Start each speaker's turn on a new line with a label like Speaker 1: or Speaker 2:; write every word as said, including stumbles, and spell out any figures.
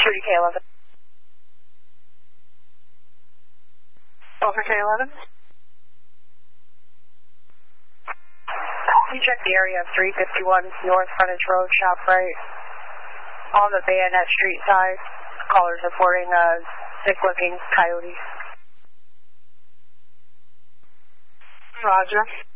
Speaker 1: three K eleven. Over K eleven. You check the area of three fifty-one North Frontage Road, shop right. On the Bayonet Street side. Callers reporting a sick-looking coyote. Roger.